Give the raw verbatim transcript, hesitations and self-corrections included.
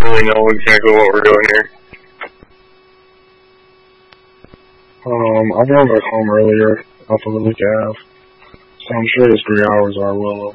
really know exactly what we're doing here. Um, I drove back home earlier off of the Ave, so I'm sure it's three hours our will.